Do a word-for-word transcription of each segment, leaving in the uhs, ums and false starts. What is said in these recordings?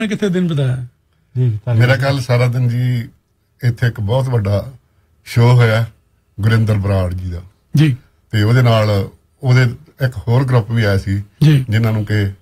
ਕਿੱਥੇ ਦਿਨ ਬਿਤਾਇਆ ਜੀ? ਮੇਰਾ ਕੱਲ ਸਾਰਾ ਦਿਨ ਜੀ ਇੱਥੇ ਇੱਕ ਬਹੁਤ ਵੱਡਾ ਸ਼ੋਅ ਹੋਇਆ ਗੁਰਿੰਦਰ ਬਰਾੜ ਜੀ ਦਾ ਜੀ, ਤੇ ਉਹਦੇ ਨਾਲ ਉਹਦੇ ਇੱਕ ਹੋਰ ਗਰੁੱਪ ਵੀ ਆਇਆ ਸੀ ਜਿਨ੍ਹਾਂ ਨੂੰ ਕਿ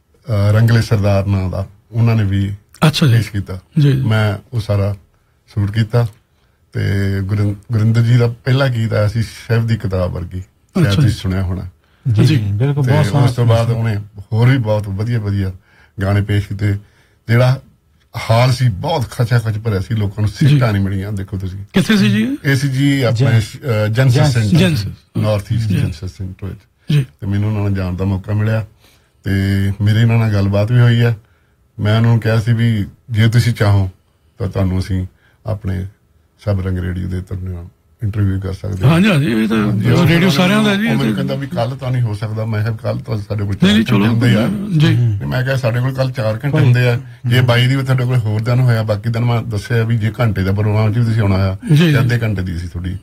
ਰੰਗਲੇ ਸਰਦਾਰ ਨਾਂ ਦਾ ਉਹਨਾਂ ਨੇ ਵੀ ਅੱਛਾ ਪੇਸ਼ ਕੀਤਾ। ਮੈਂ ਉਹ ਸਾਰਾ ਸ਼ੂਟ ਕੀਤਾ ਤੇ ਗੁਰਿੰਦਰ ਜੀ ਦਾ ਪਹਿਲਾ ਗੀਤ ਆਇਆ ਸੀ ਸ਼ਿਵ ਦੀ ਕਿਤਾਬ ਵਰਗੀ, ਸ਼ਾਇਦ ਤੁਸੀਂ ਸੁਣਿਆ ਹੋਣਾ ਜੀ। ਬਿਲਕੁਲ, ਬਹੁਤ ਸੋਹਣਾ। ਉਸ ਤੋਂ ਬਾਅਦ ਉਹਨੇ ਹੋਰ ਵੀ ਬਹੁਤ ਵਧੀਆ ਵਧੀਆ ਗਾਣੇ ਪੇਸ਼ ਕੀਤੇ। ਜਿਹੜਾ ਹਾਲ ਸੀ ਬਹੁਤ ਖਚਾ ਖਚ ਭਰਿਆ ਸੀ, ਲੋਕਾਂ ਨੂੰ ਸੀਟਾਂ ਨਹੀਂ ਮਿਲੀਆਂ। ਦੇਖੋ ਤੁਸੀਂ ਕਿੱਥੇ ਸੀ ਜੀ? ਇਹ ਸੀ ਜੀ ਆਪਣੇ ਜੈਨਸਸ ਸੈਂਟਰ, ਨਾਰਥ ਈਸਟ ਜੈਨਸਸ ਸੈਂਟਰ ਵਿੱਚ, ਤੇ ਮੈਨੂੰ ਉਹਨਾਂ ਨਾਲ ਜਾਣ ਦਾ ਮੌਕਾ ਮਿਲਿਆ ਤੇ ਮੇਰੀ ਇਹਨਾਂ ਨਾਲ ਗੱਲਬਾਤ ਵੀ ਹੋਈ ਹੈ। ਮੈਂ ਉਹਨਾਂ ਨੂੰ ਕਿਹਾ ਸੀ ਵੀ ਜੇ ਤੁਸੀਂ ਚਾਹੋ ਤਾਂ ਤੁਹਾਨੂੰ ਅਸੀਂ ਆਪਣੇ ਸਭ ਰੰਗ ਰੇਡੀਓ ਦੇ ਤਰ੍ਹਾਂ ਇੰਟਰਵਿਊ ਕਰ ਸਕਦੇ ਹਾਂ। ਹਾਂਜੀ ਹਾਂਜੀ, ਇਹ ਤਾਂ ਰੇਡੀਓ ਸਾਰਿਆਂ ਦਾ ਜੀ। ਉਹ ਮੈਨੂੰ ਕਹਿੰਦਾ ਵੀ ਕੱਲ ਤਾਂ ਨਹੀਂ ਹੋ ਸਕਦਾ। ਮੈਂ ਕਿਹਾ ਕੱਲ ਤਾਂ ਸਾਡੇ ਕੋਲ ਚਾਰ ਘੰਟੇ ਹੁੰਦੇ ਆ ਜੀ। ਮੈਂ ਕਿਹਾ ਸਾਡੇ ਕੋਲ ਕੱਲ ਚਾਰ ਘੰਟੇ ਹੁੰਦੇ ਆ, ਜੇ ਬਾਈ ਦੀ ਤੁਹਾਡੇ ਕੋਲ ਹੋਰ ਦਿਨ ਹੋਇਆ, ਬਾਕੀ ਦਿਨ ਮੈਂ ਦੱਸਿਆ ਵੀ ਜੇ ਘੰਟੇ ਦਾ ਪ੍ਰੋਗਰਾਮ ਚ ਤੁਸੀਂ ਆਉਣਾ ਆ ਤੇ ਅੱਧੇ ਘੰਟੇ ਦੀ ਅਸੀਂ ਤੁਹਾਡੀ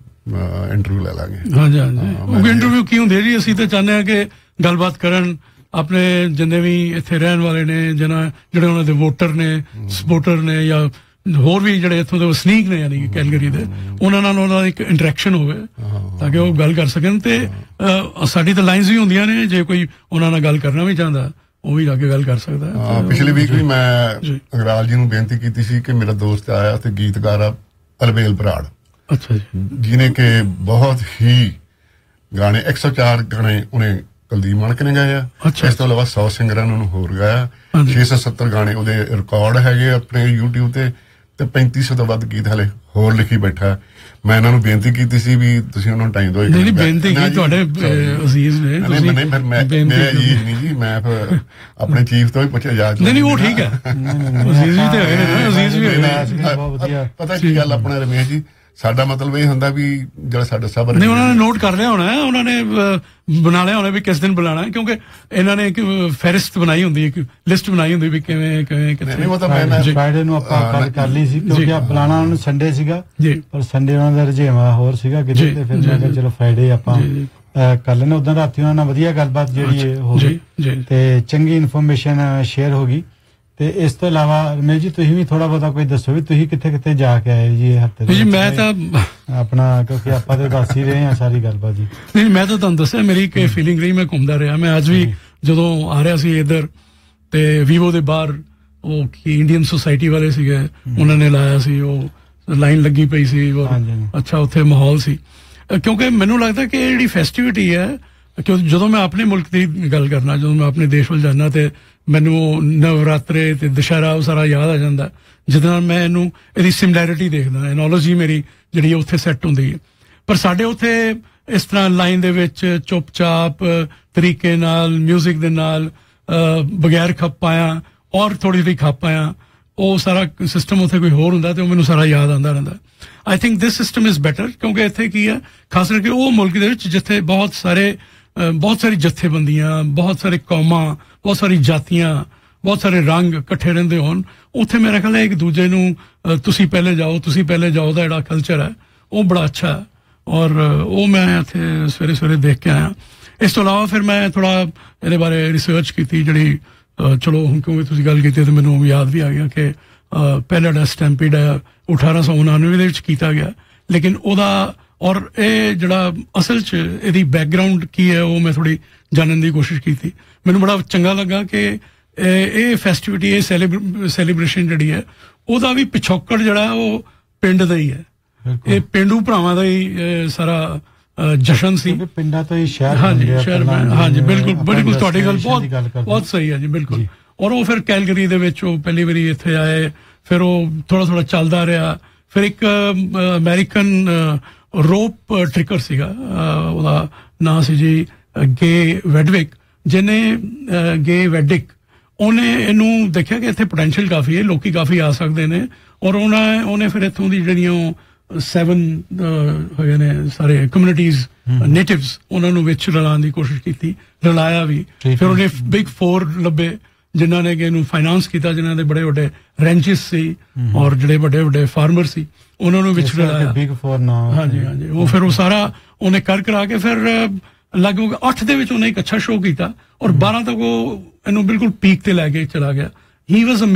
ਇੰਟਰਵਿਊ ਲੈ ਲਾਂਗੇ। ਹਾਂਜੀ ਹਾਂਜੀ, ਉਹ ਇੰਟਰਵਿਊ ਕੀ ਹੁੰਦੀ ਹੈ ਜੀ? ਅਸੀਂ ਤਾਂ ਚਾਹੁੰਦੇ ਹਾਂ ਕਿ ਗੱਲਬਾਤ ਕਰਨ ਆਪਣੇ ਜਿੰਨੇ ਵੀ ਇੱਥੇ ਰਹਿਣ ਵਾਲੇ ਨੇ, ਜਿਹਨਾਂ ਜਿਹੜੇ ਉਹਨਾਂ ਦੇ ਵੋਟਰ ਨੇ, ਸਪੋਰਟਰ ਨੇ, ਜਾਂ ਹੋਰ ਵੀ ਜਿਹੜੇ ਇੱਥੋਂ ਦੇ ਵਸਨੀਕ ਨੇ, ਯਾਨੀ ਕਿ ਕੈਲਗਰੀ ਦੇ, ਉਹਨਾਂ ਨਾਲ ਉਹਨਾਂ ਦਾ ਇੱਕ ਇੰਟਰੈਕਸ਼ਨ ਹੋਵੇ ਤਾਂ ਕਿ ਉਹ ਗੱਲ ਕਰ ਸਕਣ। ਤੇ ਸਾਡੀ ਤਾਂ ਲਾਈਨਸ ਵੀ ਹੁੰਦੀਆਂ ਨੇ, ਜੇ ਕੋਈ ਉਹਨਾਂ ਨਾਲ ਗੱਲ ਕਰਨਾ ਵੀ ਚਾਹੁੰਦਾ ਉਹ ਵੀ ਜਾ ਕੇ ਗੱਲ ਕਰ ਸਕਦਾ। ਪਿਛਲੇ ਵੀਕ ਵੀ ਮੈਂ ਅੰਗਰਾਲ ਜੀ ਨੂੰ ਬੇਨਤੀ ਕੀਤੀ ਸੀ ਕਿ ਮੇਰਾ ਦੋਸਤ ਆਇਆ ਤੇ ਗੀਤਕਾਰ ਆ ਅਲਬੇਲ ਬਰਾੜ, ਅੱਛਾ ਜੀ, ਜਿਹਨੇ ਕਿ ਬਹੁਤ ਹੀ ਗਾਣੇ ਇੱਕ ਸੌ ਚਾਰ ਗਾਣੇ ਉਹਨੇ ਕੁਲਦੀਪ ਮਾਣਕ ਨੇ ਗਾਏ ਆ। ਇਸ ਤੋਂ ਇਲਾਵਾ ਸੌ ਸਿੰਗਰਾਂ ਨੇ ਉਹਨੂੰ ਹੋਰ ਗਾਇਆ। ਛੇ ਸੌ ਸੱਤਰ ਗਾਣੇ ਉਹਦੇ ਰਿਕਾਰਡ ਹੈਗੇ ਆਪਣੇ ਯੂਟਿਊਬ ਤੇ, ਤੇ ਪੈਂਤੀ ਸੌ ਤੋਂ ਵੱਧ ਗੀਤ ਹਲੇ ਹੋਰ ਲਿਖੀ ਬੈਠਾ। ਮੈਂ ਇਹਨਾਂ ਨੂੰ ਬੇਨਤੀ ਕੀਤੀ ਸੀ ਵੀ ਤੁਸੀਂ ਉਹਨਾਂ ਨੂੰ ਟਾਈਮ ਦਿਓ। ਨਹੀਂ, ਬੇਨਤੀ ਕੀ ਤੁਹਾਡੇ ਅਜ਼ੀਜ਼ ਨੇ। ਨਹੀਂ, ਫਿਰ ਮੈਂ ਮੇਰੇ ਅਜ਼ੀਜ਼ ਨਹੀਂ ਜੀ, ਮੈਂ ਆਪਣੇ ਚੀਫ ਤੋਂ ਵੀ ਪੁੱਛਿਆ ਜਾ। ਨਹੀਂ ਨਹੀਂ, ਉਹ ਠੀਕ ਹੈ, ਅਜ਼ੀਜ਼ ਵੀ ਤੇ ਹੈਗੇ ਨੇ, ਅਜ਼ੀਜ਼ ਵੀ ਹੈਗੇ। ਪਤਾ ਕੀ ਗੱਲ ਆਪਣਾ ਰਮੇਸ਼ ਜੀ, ਸਾਡਾ ਮਤਲਬ ਇਹ ਹੁੰਦਾ ਵੀ ਜਿਹੜਾ ਸਾਡਾ ਸਭ ਨਹੀਂ, ਉਹਨਾਂ ਨੇ ਨੋਟ ਕਰ ਲਿਆ ਹੋਣਾ, ਉਹਨਾਂ ਨੇ ਬਣਾ ਲਿਆ ਹੋਣਾ ਵੀ ਕਿਸ ਦਿਨ ਬੁਲਾਣਾ, ਕਿਉਂਕਿ ਇਹਨਾਂ ਨੇ ਇੱਕ ਫਹਿਰਿਸਤ ਬਣਾਈ ਹੁੰਦੀ, ਇੱਕ ਲਿਸਟ ਬਣਾਈ ਹੁੰਦੀ ਵੀ ਕਿਵੇਂ ਕਿਵੇਂ ਕਿੱਥੇ। ਫਰਾਈਡੇ ਨੂੰ ਆਪਾਂ ਗੱਲ ਕਰ ਲਈ ਸੀ ਕਿਉਂਕਿ ਆ ਬੁਲਾਣਾ ਉਹਨਾਂ ਨੂੰ ਸੰਡੇ ਸੀਗਾ, ਪਰ ਸੰਡੇ ਉਹਨਾਂ ਦਾ ਰੁਝੇਵਾਂ ਹੋਰ ਸੀਗਾ ਕਿਤੇ, ਤੇ ਫਿਰ ਮੈਂ ਕਿਹਾ ਚਲੋ ਫਰਾਈਡੇ ਆਪਾਂ ਕਰ ਲੈਣਾ। ਉਦੋਂ ਰਾਤੀ ਉਹਨਾਂ ਨਾਲ ਵਧੀਆ ਗੱਲਬਾਤ ਜਿਹੜੀ ਹੋ ਗਈ ਤੇ ਚੰਗੀ ਇਨਫੋਰਮੇਸ਼ਨ ਸ਼ੇਅਰ ਹੋ ਗਈ। ਤੇ ਇਸ ਤੋਂ ਇਲਾਵਾ ਰਮੇਸ਼ ਜੀ ਤੁਸੀਂ ਵੀ ਥੋੜਾ ਬਹੁਤਾ ਕੋਈ ਦੱਸੋ ਵੀ ਤੁਸੀਂ ਕਿੱਥੇ ਕਿੱਥੇ ਜਾ ਕੇ ਆਏ ਜੀ ਇਹ ਹਫ਼ਤੇ ਜੀ? ਮੈਂ ਤਾਂ ਆਪਣਾ, ਕਿਉਂਕਿ ਆਪਾਂ ਤਾਂ ਦੱਸ ਹੀ ਰਹੇ ਹਾਂ ਸਾਰੀ ਗੱਲਬਾਤ ਜੀ। ਨਹੀਂ, ਮੈਂ ਤਾਂ ਤੁਹਾਨੂੰ ਦੱਸਿਆ ਮੇਰੀ ਇੱਕ ਫੀਲਿੰਗ ਰਹੀ, ਮੈਂ ਘੁੰਮਦਾ ਰਿਹਾ। ਮੈਂ ਅੱਜ ਵੀ ਜਦੋਂ ਆ ਰਿਹਾ ਸੀ ਇੱਧਰ ਤੇ ਵੀਵੋ ਦੇ ਬਾਹਰ ਉਹ ਕੀ ਇੰਡੀਅਨ ਸੁਸਾਇਟੀ ਵਾਲੇ ਸੀਗੇ, ਉਹਨਾਂ ਨੇ ਲਾਇਆ ਸੀ, ਉਹ ਲਾਈਨ ਲੱਗੀ ਪਈ ਸੀ, ਅੱਛਾ ਉੱਥੇ ਮਾਹੌਲ ਸੀ। ਕਿਉਂਕਿ ਮੈਨੂੰ ਲੱਗਦਾ ਕਿ ਜਿਹੜੀ ਫੈਸਟੀਵਿਟੀ ਹੈ, ਕਿਉਂਕਿ ਜਦੋਂ ਮੈਂ ਆਪਣੇ ਮੁਲਕ ਦੀ ਗੱਲ ਕਰਨਾ, ਜਦੋਂ ਮੈਂ ਆਪਣੇ ਦੇਸ਼ ਵੱਲ ਜਾਂਦਾ ਤੇ ਮੈਨੂੰ ਨਵਰਾਤਰੇ ਤੇ ਦੁਸ਼ਹਿਰਾ ਉਹ ਸਾਰਾ ਯਾਦ ਆ ਜਾਂਦਾ, ਜਿਹਦੇ ਨਾਲ ਮੈਂ ਇਹਨੂੰ ਇਹਦੀ ਸਿਮਿਲੈਰਿਟੀ ਦੇਖਦਾ, ਐਨੋਲੋਜੀ ਮੇਰੀ ਜਿਹੜੀ ਉੱਥੇ ਸੈੱਟ ਹੁੰਦੀ ਹੈ। ਪਰ ਸਾਡੇ ਉੱਥੇ ਇਸ ਤਰ੍ਹਾਂ ਲਾਈਨ ਦੇ ਵਿੱਚ ਚੁੱਪ-ਚਾਪ ਤਰੀਕੇ ਨਾਲ ਮਿਊਜ਼ਿਕ ਦੇ ਨਾਲ ਬਗੈਰ ਖੱਪ ਆਇਆ ਔਰ ਥੋੜੀ ਜਿਹੀ ਖੱਪ ਆਇਆ, ਉਹ ਸਾਰਾ ਸਿਸਟਮ ਉੱਥੇ ਕੋਈ ਹੋਰ ਹੁੰਦਾ ਤੇ ਉਹ ਮੈਨੂੰ ਸਾਰਾ ਯਾਦ ਆਉਂਦਾ ਰਹਿੰਦਾ। I think this system is better, ਕਿਉਂਕਿ ਇੱਥੇ ਕੀ ਹੈ, ਖਾਸ ਕਰਕੇ ਉਹ ਮੁਲਕ ਦੇ ਵਿੱਚ ਜਿੱਥੇ ਬਹੁਤ ਸਾਰੇ ਬਹੁਤ ਸਾਰੀ ਜਥੇਬੰਦੀਆਂ, ਬਹੁਤ ਸਾਰੇ ਕੌਮਾਂ, ਬਹੁਤ ਸਾਰੀ ਜਾਤੀਆਂ, ਬਹੁਤ ਸਾਰੇ ਰੰਗ ਇਕੱਠੇ ਰਹਿੰਦੇ ਹੋਣ, ਉੱਥੇ ਮੇਰਾ ਖਿਆਲ ਹੈ ਇੱਕ ਦੂਜੇ ਨੂੰ ਤੁਸੀਂ ਪਹਿਲੇ ਜਾਓ, ਤੁਸੀਂ ਪਹਿਲੇ ਜਾਓ ਦਾ ਜਿਹੜਾ ਕਲਚਰ ਹੈ ਉਹ ਬੜਾ ਅੱਛਾ ਹੈ, ਔਰ ਉਹ ਮੈਂ ਇੱਥੇ ਸਵੇਰੇ ਸਵੇਰੇ ਦੇਖ ਕੇ ਆਇਆ। ਇਸ ਤੋਂ ਇਲਾਵਾ ਫਿਰ ਮੈਂ ਥੋੜਾ ਇਹਦੇ ਬਾਰੇ ਰਿਸਰਚ ਕੀਤੀ, ਜਿਹੜੀ ਚਲੋ ਹੁਣ ਕਿਉਂਕਿ ਤੁਸੀਂ ਗੱਲ ਕੀਤੀ ਤਾਂ ਮੈਨੂੰ ਯਾਦ ਵੀ ਆ ਗਿਆ ਕਿ ਪਹਿਲਾ ਜਿਹੜਾ ਸਟੈਂਪੀਡ ਹੈ ਅਠਾਰਾਂ ਸੌ ਉਨਾਨਵੇਂ ਦੇ ਵਿੱਚ ਕੀਤਾ ਗਿਆ, ਲੇਕਿਨ ਉਹਦਾ ਔਰ ਇਹ ਜਿਹੜਾ ਅਸਲ 'ਚ ਇਹਦੀ ਬੈਕਗਰਾਊਂਡ ਕੀ ਹੈ ਉਹ ਮੈਂ ਥੋੜੀ ਜਾਣਨ ਦੀ ਕੋਸ਼ਿਸ਼ ਕੀਤੀ। ਮੈਨੂੰ ਬੜਾ ਚੰਗਾ ਲੱਗਾ ਕਿ ਇਹ ਫੈਸਟੀਵਿਟੀ, ਇਹ ਸੈਲੀਬ੍ਰੇਸ਼ਨ ਜਿਹੜੀ ਹੈ ਉਹਦਾ ਵੀ ਪਿਛੋਕੜ ਜਿਹੜਾ ਉਹ ਪਿੰਡ ਦਾ ਹੀ ਹੈ, ਇਹ ਪੇਂਡੂ ਭਰਾਵਾਂ ਦਾ ਹੀ ਸਾਰਾ ਜਸ਼ਨ ਸੀ, ਪਿੰਡਾਂ ਤੋਂ ਹੀ ਸ਼ਹਿਰ। ਹਾਂਜੀ ਸ਼ਹਿਰ, ਹਾਂਜੀ ਬਿਲਕੁਲ ਬਿਲਕੁਲ, ਤੁਹਾਡੀ ਗੱਲ ਬਹੁਤ ਬਹੁਤ ਸਹੀ ਹੈ ਜੀ, ਬਿਲਕੁਲ। ਔਰ ਉਹ ਫਿਰ ਕੈਲਗਰੀ ਦੇ ਵਿੱਚ ਉਹ ਪਹਿਲੀ ਵਾਰੀ ਇੱਥੇ ਆਏ, ਫਿਰ ਉਹ ਥੋੜਾ ਥੋੜਾ ਚੱਲਦਾ ਰਿਹਾ। ਫਿਰ ਇੱਕ ਅਮਰੀਕਨ ਰੋਪ ਟ੍ਰਿਕਰ ਸੀਗਾ, ਉਹਦਾ ਨਾਂ ਸੀ ਜੀ ਗੇ ਵੈਡਵਿਕ, ਜਿਹਨੇ ਗੇ ਵੈਡਿਕ, ਉਹਨੇ ਇਹਨੂੰ ਦੇਖਿਆ ਕਿ ਇੱਥੇ ਪੋਟੈਂਸ਼ੀਅਲ ਕਾਫੀ ਹੈ, ਲੋਕੀ ਕਾਫੀ ਆ ਸਕਦੇ ਨੇ, ਔਰ ਉਹਨਾਂ ਉਹਨੇ ਫਿਰ ਇੱਥੋਂ ਦੀ ਜਿਹੜੀਆਂ ਸੈਵਨ ਹੋਏ ਨੇ ਸਾਰੇ ਕਮਿਊਨਿਟੀਜ਼ ਨੇਟਿਵਸ, ਉਹਨਾਂ ਨੂੰ ਵਿੱਚ ਰਲਾਉਣ ਦੀ ਕੋਸ਼ਿਸ਼ ਕੀਤੀ, ਰਲਾਇਆ ਵੀ। ਫਿਰ ਉਹਨੇ ਬਿਗ ਫੋਰ ਲੱਭੇ ਜਿਨ੍ਹਾਂ ਨੇ ਕਿ ਇਹਨੂੰ ਫਾਈਨਾਂਸ ਕੀਤਾ, ਜਿਨ੍ਹਾਂ ਦੇ ਬੜੇ ਵੱਡੇ ਰੈਂਚਿਸ ਸੀ ਔਰ ਜਿਹੜੇ ਵੱਡੇ ਵੱਡੇ ਫਾਰਮਰ ਸੀ, ਉਹਨਾਂ ਨੂੰ ਵਿੱਚ ਰਲਾਇਆ। ਬਿਗ ਫੋਰ ਨਾ, ਹਾਂਜੀ ਹਾਂਜੀ, ਉਹ ਫਿਰ ਉਹ ਸਾਰਾ ਉਹਨੇ ਕਰ ਕਰਾ ਕੇ ਫਿਰ ਲਗਭਗ ਅੱਠ ਦੇ ਵਿੱਚ ਉਹਨੇ ਇੱਕ ਅੱਛਾ ਸ਼ੋਅ ਕੀਤਾ, ਔਰ ਬਾਰਾਂ ਤੱਕ ਉਹ ਇਹਨੂੰ ਬਿਲਕੁਲ ਪੀਕ ਤੇ ਲੈ ਕੇ ਚਲਾ ਗਿਆ। ਹੀ ਵਾਜ਼